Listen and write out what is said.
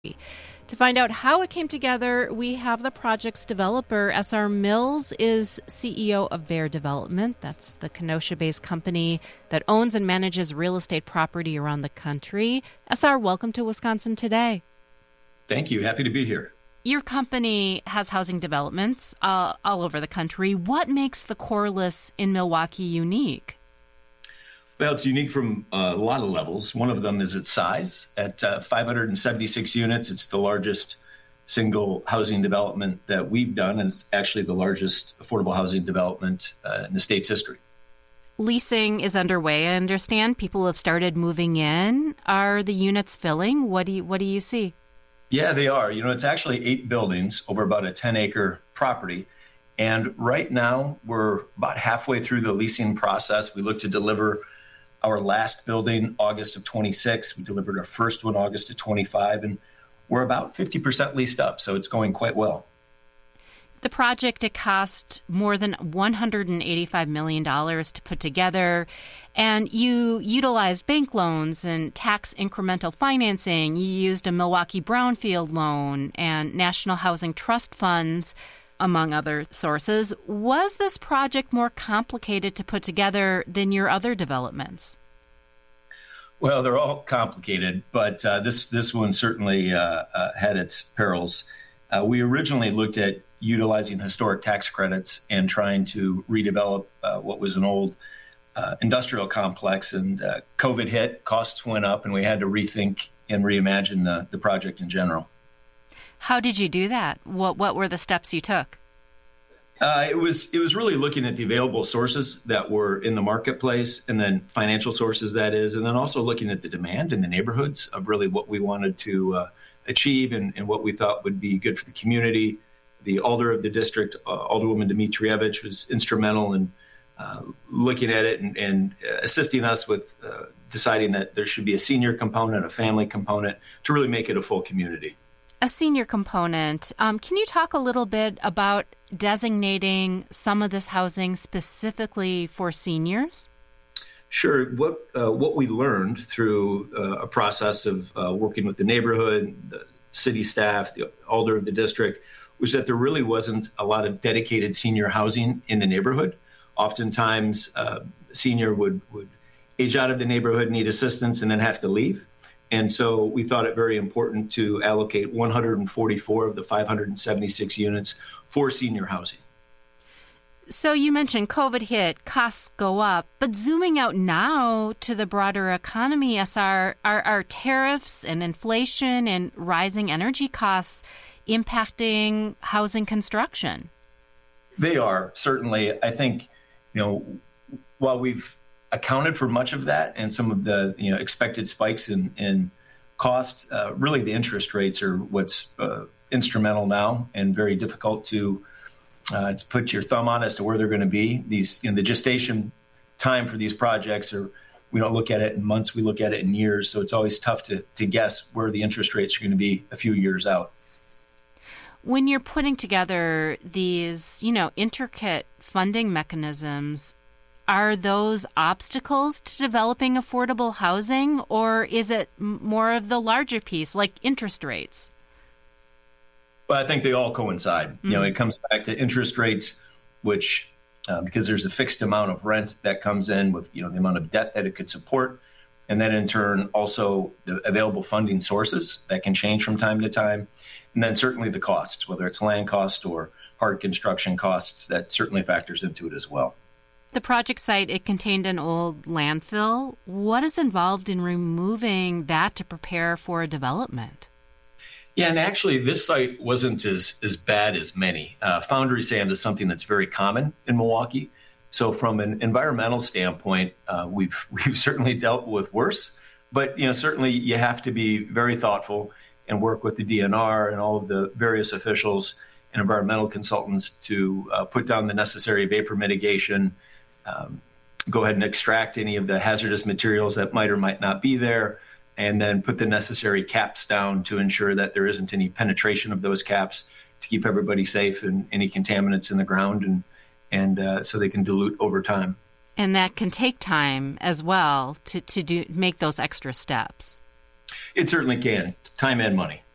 To find out how it came together, we have the project's developer. S.R. Mills is CEO of Bear Development. That's the Kenosha-based company that owns and manages real estate property around the country. S.R., welcome to Wisconsin Today. Thank you. Happy to be here. Your company has housing developments all over the country. What makes the Corliss in Milwaukee unique? Well, it's unique from a lot of levels. One of them is its size. At 576 units, it's the largest single housing development that we've done, and it's actually the largest affordable housing development in the state's history. Leasing is underway, I understand. People have started moving in. Are the units filling? What do you see? Yeah, they are. It's actually 8 buildings over about a 10-acre property. And right now, we're about halfway through the leasing process. We look to deliver our last building August of 26. We delivered our first one August of 25, and we're about 50% leased up, so it's going quite well. The project, it cost more than $185 million to put together, and you utilized bank loans and tax incremental financing. You used a Milwaukee Brownfield loan and National Housing Trust funds, among other sources. Was this project more complicated to put together than your other developments? Well, they're all complicated, but this one certainly had its perils. We originally looked at utilizing historic tax credits and trying to redevelop what was an old industrial complex, and COVID hit, costs went up, and we had to rethink and reimagine the project in general. How did you do that? What were the steps you took? It was really looking at the available sources that were in the marketplace, and then financial sources, that is, and then also looking at the demand in the neighborhoods of really what we wanted to achieve and what we thought would be good for the community. The alder of the district, Alderwoman Dmitrievich, was instrumental in looking at it and assisting us with deciding that there should be a senior component, a family component, to really make it a full community. A senior component. Can you talk a little bit about designating some of this housing specifically for seniors? Sure. What we learned through a process of working with the neighborhood, the city staff, the alder of the district, was that there really wasn't a lot of dedicated senior housing in the neighborhood. Oftentimes, a senior would age out of the neighborhood, need assistance, and then have to leave. And so we thought it very important to allocate 144 of the 576 units for senior housing. So you mentioned COVID hit, costs go up, but zooming out now to the broader economy, SR, are tariffs and inflation and rising energy costs impacting housing construction? They are, certainly. I think, while we've accounted for much of that and some of the expected spikes in cost, really the interest rates are what's instrumental now and very difficult to put your thumb on as to where they're going to be. The gestation time for these projects we don't look at it in months, we look at it in years. So it's always tough to guess where the interest rates are going to be a few years out. When you're putting together these, intricate funding mechanisms, are those obstacles to developing affordable housing, or is it more of the larger piece, like interest rates? Well, I think they all coincide. Mm-hmm. It comes back to interest rates, which, because there's a fixed amount of rent that comes in with, the amount of debt that it could support. And then in turn, also the available funding sources that can change from time to time. And then certainly the costs, whether it's land cost or hard construction costs, that certainly factors into it as well. The project site, it contained an old landfill. What is involved in removing that to prepare for a development? Yeah, and actually this site wasn't as bad as many. Foundry sand is something that's very common in Milwaukee. So from an environmental standpoint, we've certainly dealt with worse. But certainly you have to be very thoughtful and work with the DNR and all of the various officials and environmental consultants to put down the necessary vapor mitigation, go ahead and extract any of the hazardous materials that might or might not be there, and then put the necessary caps down to ensure that there isn't any penetration of those caps to keep everybody safe and any contaminants in the ground, and so they can dilute over time. And that can take time as well to make those extra steps. It certainly can. Time and money.